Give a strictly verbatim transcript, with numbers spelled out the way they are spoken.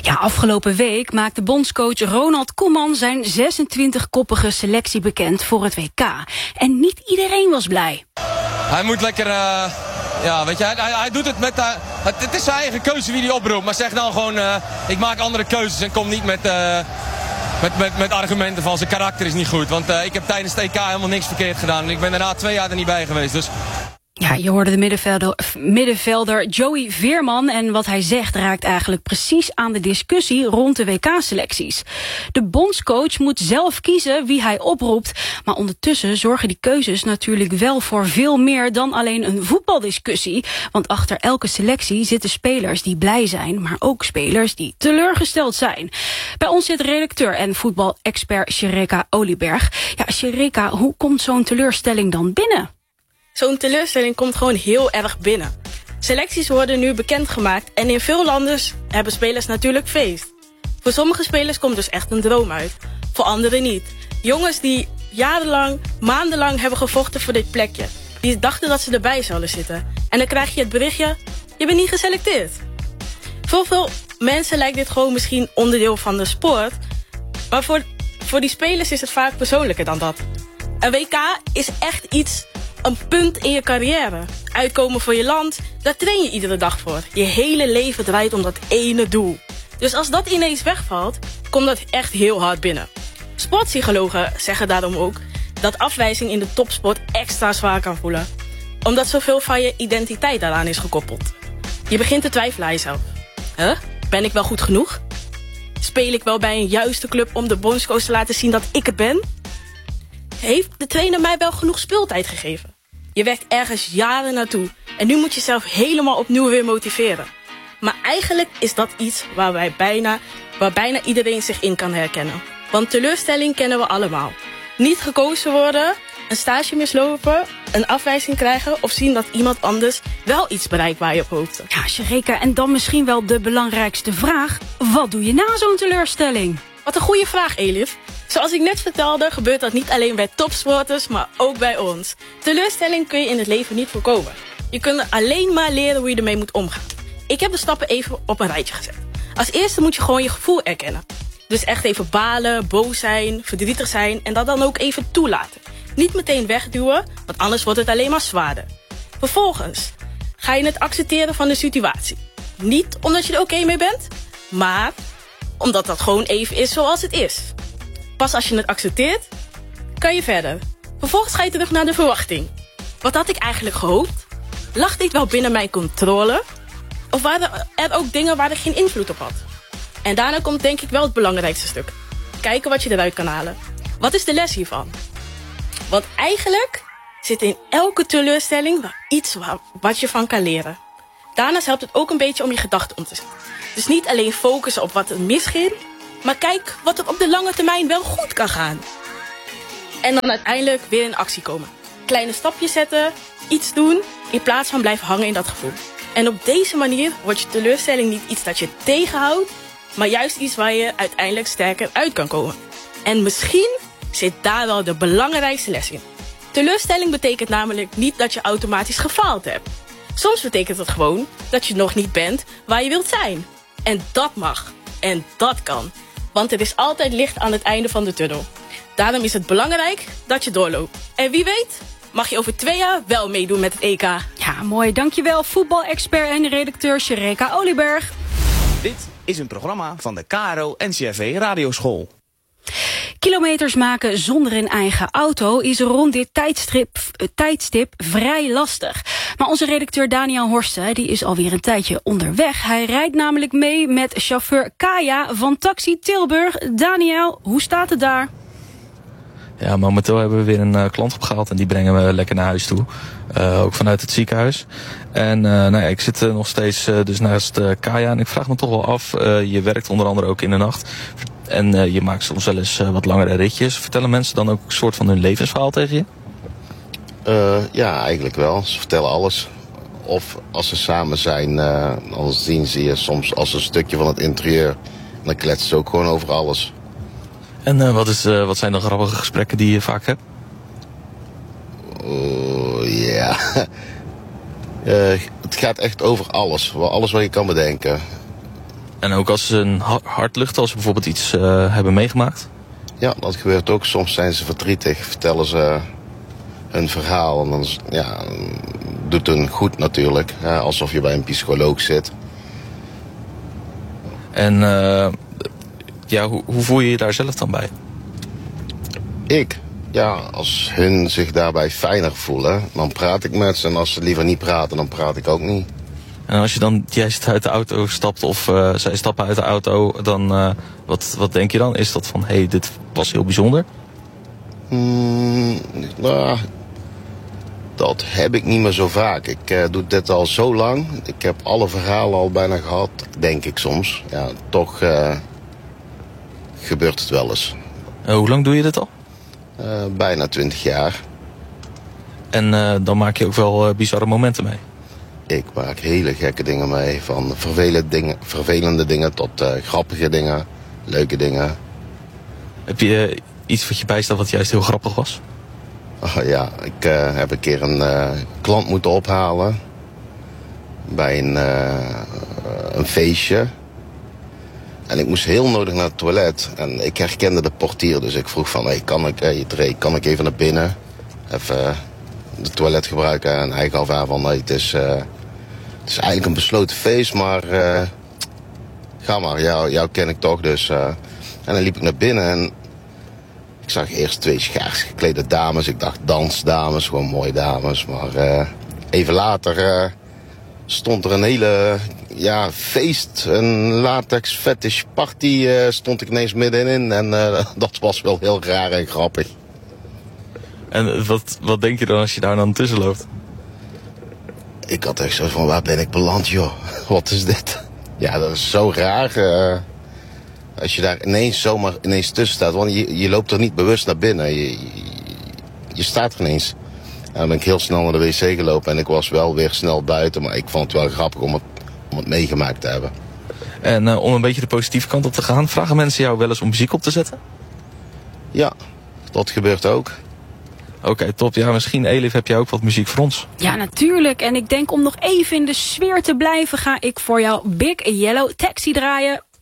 Ja, afgelopen week maakte bondscoach Ronald Koeman zijn zesentwintig-koppige selectie bekend voor het W K. En niet iedereen was blij. Hij moet lekker... Uh, ja, weet je, hij, hij doet het met... Uh, het, het is zijn eigen keuze wie hij oproept. Maar zeg dan gewoon, uh, ik maak andere keuzes en kom niet met... Uh, Met, met, met argumenten van zijn karakter is niet goed. Want uh, ik heb tijdens het E K helemaal niks verkeerd gedaan. Ik ben daarna twee jaar er niet bij geweest. Dus... Ja, je hoorde de middenvelder, middenvelder Joey Veerman. En wat hij zegt raakt eigenlijk precies aan de discussie rond de W K-selecties. De bondscoach moet zelf kiezen wie hij oproept. Maar ondertussen zorgen die keuzes natuurlijk wel voor veel meer dan alleen een voetbaldiscussie. Want achter elke selectie zitten spelers die blij zijn, maar ook spelers die teleurgesteld zijn. Bij ons zit redacteur en voetbalexpert Shereka Olieberg. Ja, Shereka, hoe komt zo'n teleurstelling dan binnen? Zo'n teleurstelling komt gewoon heel erg binnen. Selecties worden nu bekendgemaakt en in veel landen hebben spelers natuurlijk feest. Voor sommige spelers komt dus echt een droom uit. Voor anderen niet. Jongens die jarenlang, maandenlang hebben gevochten voor dit plekje. Die dachten dat ze erbij zouden zitten. En dan krijg je het berichtje, je bent niet geselecteerd. Voor veel mensen lijkt dit gewoon misschien onderdeel van de sport. Maar voor, voor die spelers is het vaak persoonlijker dan dat. Een W K is echt iets... Een punt in je carrière. Uitkomen voor je land, daar train je iedere dag voor. Je hele leven draait om dat ene doel. Dus als dat ineens wegvalt, komt dat echt heel hard binnen. Sportpsychologen zeggen daarom ook dat afwijzing in de topsport extra zwaar kan voelen. Omdat zoveel van je identiteit daaraan is gekoppeld. Je begint te twijfelen aan jezelf. Huh? Ben ik wel goed genoeg? Speel ik wel bij een juiste club om de bondscoach te laten zien dat ik het ben? Heeft de trainer mij wel genoeg speeltijd gegeven? Je werkt ergens jaren naartoe en nu moet je jezelf helemaal opnieuw weer motiveren. Maar eigenlijk is dat iets waar, wij bijna, waar bijna iedereen zich in kan herkennen. Want teleurstelling kennen we allemaal. Niet gekozen worden, een stage mislopen, een afwijzing krijgen... of zien dat iemand anders wel iets bereikt waar je op hoopte. Ja, Shereka, en dan misschien wel de belangrijkste vraag. Wat doe je na zo'n teleurstelling? Wat een goede vraag, Elif. Zoals ik net vertelde, gebeurt dat niet alleen bij topsporters, maar ook bij ons. Teleurstelling kun je in het leven niet voorkomen. Je kunt alleen maar leren hoe je ermee moet omgaan. Ik heb de stappen even op een rijtje gezet. Als eerste moet je gewoon je gevoel erkennen. Dus echt even balen, boos zijn, verdrietig zijn en dat dan ook even toelaten. Niet meteen wegduwen, want anders wordt het alleen maar zwaarder. Vervolgens ga je het accepteren van de situatie. Niet omdat je er oké mee bent, maar omdat dat gewoon even is zoals het is. Pas als je het accepteert, kan je verder. Vervolgens ga je terug naar de verwachting. Wat had ik eigenlijk gehoopt? Lag dit wel binnen mijn controle? Of waren er ook dingen waar ik geen invloed op had? En daarna komt denk ik wel het belangrijkste stuk. Kijken wat je eruit kan halen. Wat is de les hiervan? Want eigenlijk zit in elke teleurstelling wel iets wat je van kan leren. Daarnaast helpt het ook een beetje om je gedachten om te zetten. Dus niet alleen focussen op wat er misging, maar kijk wat er op de lange termijn wel goed kan gaan. En dan uiteindelijk weer in actie komen. Kleine stapjes zetten, iets doen, in plaats van blijven hangen in dat gevoel. En op deze manier wordt je teleurstelling niet iets dat je tegenhoudt, maar juist iets waar je uiteindelijk sterker uit kan komen. En misschien zit daar wel de belangrijkste les in. Teleurstelling betekent namelijk niet dat je automatisch gefaald hebt. Soms betekent het gewoon dat je nog niet bent waar je wilt zijn. En dat mag. En dat kan. Want er is altijd licht aan het einde van de tunnel. Daarom is het belangrijk dat je doorloopt. En wie weet mag je over twee jaar wel meedoen met het E K. Ja, mooi. Dankjewel, voetbalexpert en redacteur Shereka Olieberg. Dit is een programma van de K R O N C R V Radioschool. Kilometers maken zonder een eigen auto is rond dit tijdstip, tijdstip vrij lastig. Maar onze redacteur Daniel Horsten die is alweer een tijdje onderweg. Hij rijdt namelijk mee met chauffeur Kaya van Taxi Tilburg. Daniel, hoe staat het daar? Ja, momenteel hebben we weer een uh, klant opgehaald en die brengen we lekker naar huis toe. Uh, ook vanuit het ziekenhuis. En uh, nou ja, ik zit uh, nog steeds uh, dus naast uh, Kaya en ik vraag me toch wel af. Uh, je werkt onder andere ook in de nacht. En uh, je maakt soms wel eens uh, wat langere ritjes. Vertellen mensen dan ook een soort van hun levensverhaal tegen je? Uh, ja, eigenlijk wel. Ze vertellen alles. Of als ze samen zijn, uh, dan zien ze je soms als een stukje van het interieur. En dan kletsen ze ook gewoon over alles. En uh, wat, is, uh, wat zijn de grappige gesprekken die je vaak hebt? Uh, ja. uh, het gaat echt over alles. Alles wat je kan bedenken. En ook als ze een hart luchten, als ze bijvoorbeeld iets uh, hebben meegemaakt? Ja, dat gebeurt ook. Soms zijn ze verdrietig, vertellen ze hun verhaal. En dan ja, doet het goed natuurlijk, hè, alsof je bij een psycholoog zit. En uh, ja, hoe, hoe voel je je daar zelf dan bij? Ik? Ja, als hun zich daarbij fijner voelen, dan praat ik met ze. En als ze liever niet praten, dan praat ik ook niet. En als je dan juist uit de auto stapt of uh, zij stappen uit de auto, dan uh, wat, wat denk je dan? Is dat van, hé, hey, dit was heel bijzonder? Mm, nou, dat heb ik niet meer zo vaak. Ik uh, doe dit al zo lang. Ik heb alle verhalen al bijna gehad, denk ik soms. Ja, toch uh, gebeurt het wel eens. Uh, hoe lang doe je dit al? Uh, bijna twintig jaar. En uh, dan maak je ook wel uh, bizarre momenten mee? Ik maak hele gekke dingen mee. Van vervelende dingen, vervelende dingen tot uh, grappige dingen, leuke dingen. Heb je uh, iets wat je bijstaat wat juist heel grappig was? Oh, ja, ik uh, heb een keer een uh, klant moeten ophalen. Bij een, uh, een feestje. En ik moest heel nodig naar het toilet. En ik herkende de portier, dus ik vroeg van... Hey, kan, ik, hey, Dre, kan ik even naar binnen? Even uh, de toilet gebruiken. En hij gaf aan van... Nee, het, is, uh, het is eigenlijk een besloten feest, maar... Uh, ga maar, jou, jou ken ik toch. Dus, uh, en dan liep ik naar binnen en... Ik zag eerst twee schaars geklede dames. Ik dacht dansdames, gewoon mooie dames. Maar uh, even later uh, stond er een hele ja, feest. Een latex fetish party uh, stond ik ineens middenin. En uh, dat was wel heel raar en grappig. En wat, wat denk je dan als je daar dan tussen loopt? Ik had echt zo van, waar ben ik beland, joh? Wat is dit? Ja, dat is zo raar. Uh, Als je daar ineens zomaar ineens tussen staat. Want je, je loopt er niet bewust naar binnen. Je, je, je staat er ineens. En dan ben ik heel snel naar de wc gelopen. En ik was wel weer snel buiten. Maar ik vond het wel grappig om het, om het meegemaakt te hebben. En uh, om een beetje de positieve kant op te gaan. Vragen mensen jou wel eens om muziek op te zetten? Ja, dat gebeurt ook. Oké, okay, top. Ja, misschien, Elif, heb jij ook wat muziek voor ons? Ja, natuurlijk. En ik denk om nog even in de sfeer te blijven... ga ik voor jou Big Yellow Taxi draaien.